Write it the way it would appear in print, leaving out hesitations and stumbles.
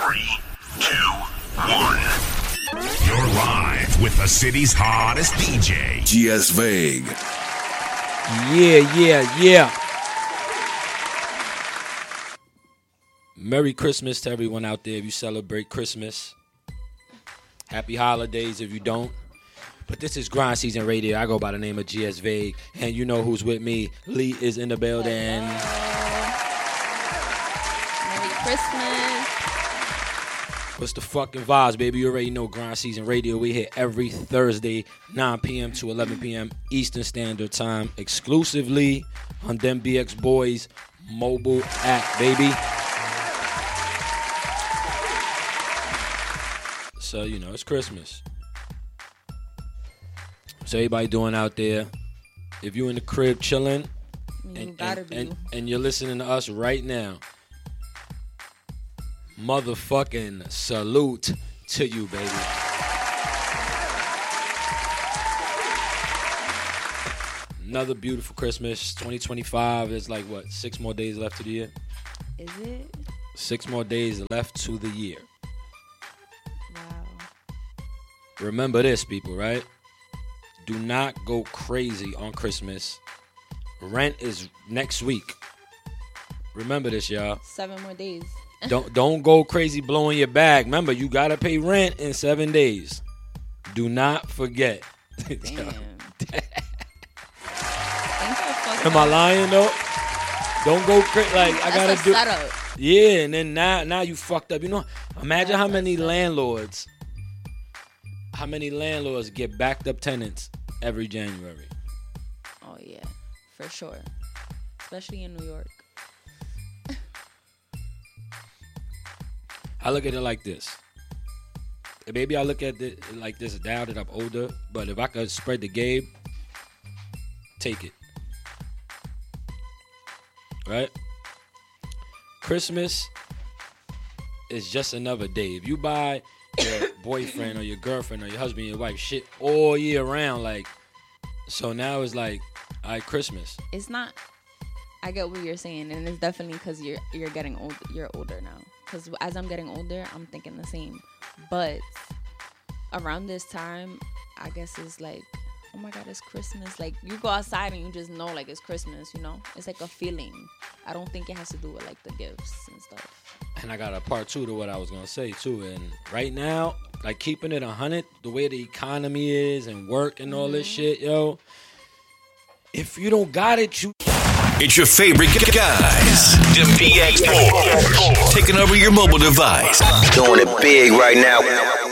3, 2, 1. You're live with the city's hottest DJ, GS Vague. Yeah. Merry Christmas to everyone out there if you celebrate Christmas. Happy holidays if you don't. But this is Grind Season Radio. I go by the name of GS Vague. And you know who's with me. Lee is in the building. Merry Christmas. What's the fucking vibes, baby? You already know Grind Season Radio. We hit every Thursday, 9 p.m. to 11 p.m. Eastern Standard Time, exclusively on Them BX Boys mobile app, baby. So, you know, it's Christmas. So everybody doing out there, if you in the crib chilling and you're listening to us right now, motherfucking salute to you, baby. Another beautiful Christmas. 2025. There's like, what, 6 more days left to the year? Is it? 6 more days left to the year. Wow. Remember this, people, right? Do not go crazy on Christmas. Rent is next week. Remember this, y'all. 7 more days. Don't go crazy blowing your bag. Remember, you gotta pay rent in 7 days. Do not forget. Damn. Am I lying though? Don't go crazy. Like I gotta do. Setup. Yeah, and then now you fucked up. You know, imagine how many landlords get backed up tenants every January. Oh yeah, for sure. Especially in New York. I look at it like this. Maybe I look at it like this now that I'm older, but if I could spread the game, take it. Right? Christmas is just another day. If you buy your boyfriend or your girlfriend or your husband or your wife shit all year round, like, so now it's like, all right, Christmas. It's not. I get what you're saying, and it's definitely because you're getting old. You're older now. Because as I'm getting older, I'm thinking the same. But around this time, I guess it's like, oh my God, it's Christmas. Like, you go outside and you just know, like, it's Christmas, you know? It's like a feeling. I don't think it has to do with, like, the gifts and stuff. And I got a part 2 to what I was going to say, too. And right now, like, keeping it 100, the way the economy is and work and all this shit, yo, if you don't got it, you... It's your favorite guys, Them BX Boys, taking over your mobile device. Doing it big right now.